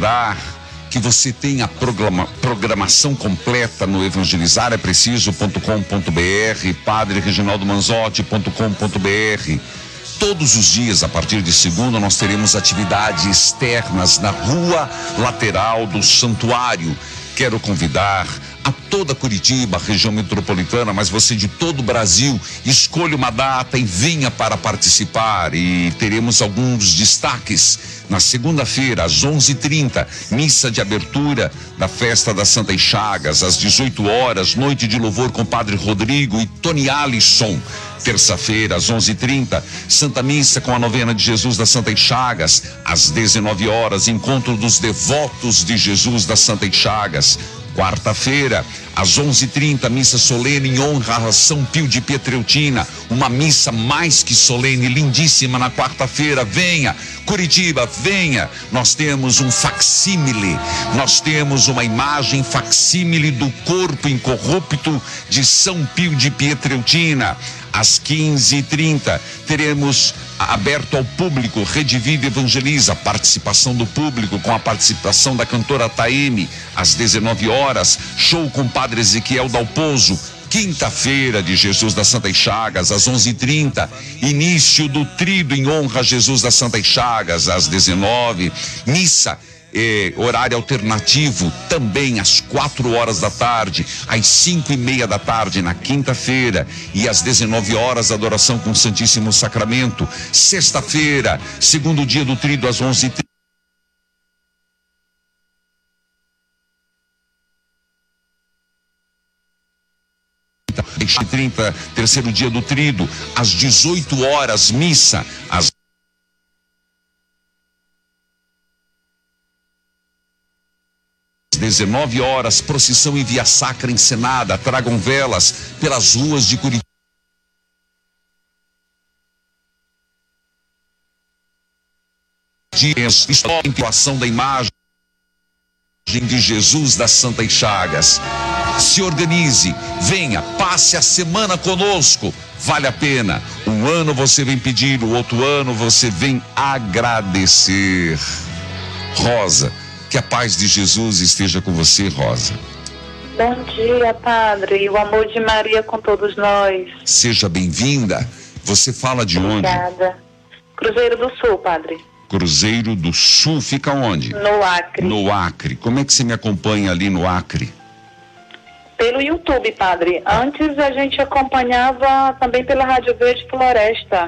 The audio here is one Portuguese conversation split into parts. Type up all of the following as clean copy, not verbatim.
lembrar que você tem a programação completa no evangelizarepreciso.com.br, padrereginaldomanzotti.com.br. Todos os dias, a partir de segunda, nós teremos atividades externas na rua lateral do santuário. Quero convidar a toda Curitiba, região metropolitana, mas você de todo o Brasil, escolha uma data e venha para participar. E teremos alguns destaques. Na segunda-feira, às 11h30, missa de abertura da festa das Santas Chagas. Às 18 horas, noite de louvor com Padre Rodrigo e Tony Alisson. Terça-feira, às 11h30, Santa Missa com a novena de Jesus das Santas Chagas. Às 19 horas, encontro dos devotos de Jesus das Santas Chagas. Quarta-feira, às 11h30, missa solene em honra a São Pio de Pietreutina. Uma missa mais que solene, lindíssima na quarta-feira. Venha, Curitiba, venha. Nós temos um facsímile, nós temos uma imagem facsímile do corpo incorrupto de São Pio de Pietreutina. Às 15h30, teremos aberto ao público, Rede Vida Evangeliza, participação do público com a participação da cantora Taeme. Às 19 horas, show com Padre Ezequiel Dalpozo. Quinta-feira de Jesus das Santas Chagas, às 11h30, início do trido em honra a Jesus das Santas Chagas. Às 19h, missa horário alternativo também às 4 horas da tarde, às 5h30 da tarde na quinta-feira, e às 19 horas adoração com o Santíssimo Sacramento. Sexta-feira, segundo dia do trido, às 11h30. Terceiro dia do trido, às 18 horas, missa. Às 19 horas, procissão em Via Sacra encenada. Tragam velas pelas ruas de Curitiba. Intuação da imagem de Jesus das Santas Chagas. Se organize, venha, passe a semana conosco, vale a pena. Um ano você vem pedir, o outro ano você vem agradecer. Rosa, que a paz de Jesus esteja com você, Rosa. Bom dia, Padre, e o amor de Maria com todos nós. Seja bem-vinda. Você fala de onde? Obrigada. Cruzeiro do Sul, Padre. Cruzeiro do Sul, fica onde? No Acre. No Acre. Como é que você me acompanha ali no Acre? Pelo YouTube, Padre. Antes a gente acompanhava também pela Rádio Verde Floresta,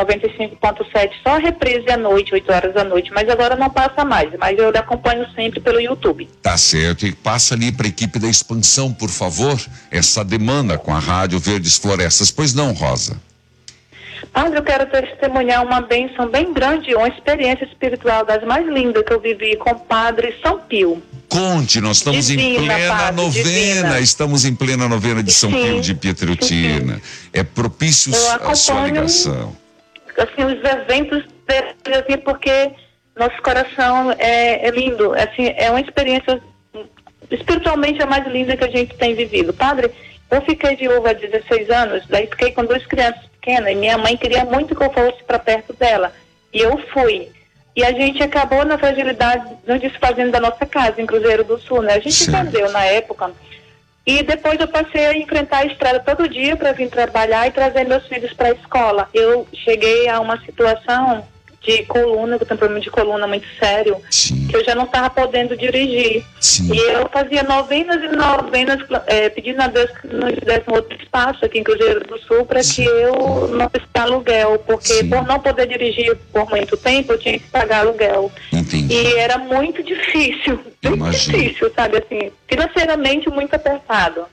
95.7, só a reprise à noite, 8 horas da noite, mas agora não passa mais, mas eu lhe acompanho sempre pelo YouTube. Tá certo, e passa ali para a equipe da expansão, por favor, essa demanda com a Rádio Verdes Florestas. Pois não, Rosa? Padre, eu quero testemunhar uma bênção bem grande, uma experiência espiritual das mais lindas que eu vivi com o Padre São Pio. Conte, nós estamos em plena novena, estamos em plena novena de São Pio de Pietreutina. Sim. É propício a sua ligação. Assim, os eventos assim, porque nosso coração é lindo, assim, é uma experiência espiritualmente a mais linda que a gente tem vivido. Padre, eu fiquei viúva há 16 anos, daí fiquei com 2 crianças pequenas, e minha mãe queria muito que eu fosse para perto dela, e eu fui. E a gente acabou na fragilidade, nos desfazendo da nossa casa, em Cruzeiro do Sul, né? A gente entendeu na época. E depois eu passei a enfrentar a estrada todo dia para vir trabalhar e trazer meus filhos para a escola. Eu cheguei a uma situação de coluna, que eu tenho um problema de coluna muito sério, que eu já não estava podendo dirigir. Sim. E eu fazia novenas e novenas, pedindo a Deus que nos desse um outro espaço aqui em Cruzeiro do Sul para que eu não precisasse aluguel, porque por não poder dirigir por muito tempo, eu tinha que pagar aluguel. Entendi. E era muito difícil, difícil, sabe, assim, financeiramente muito apertado.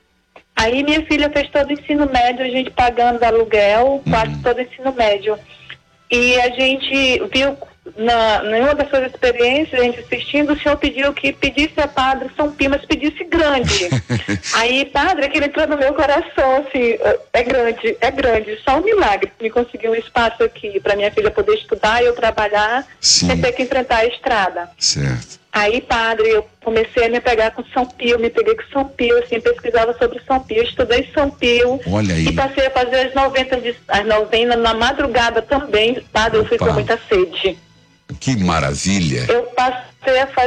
Aí minha filha fez todo o ensino médio, a gente pagando aluguel, quase todo o ensino médio. E a gente viu, em uma das suas experiências, a gente assistindo, o senhor pediu que pedisse a Padre São Pio, mas pedisse grande. Aí, Padre, aquilo entrou no meu coração, assim, é grande, só um milagre me conseguiu um espaço aqui para minha filha poder estudar e eu trabalhar, sem ter que enfrentar a estrada. Certo. Aí, Padre, eu comecei a me pegar com São Pio, me peguei com São Pio, assim, pesquisava sobre São Pio, estudei São Pio. Olha aí. E passei a fazer as novenas na madrugada também. Padre, eu fui com muita sede. Que maravilha. Eu passei a fazer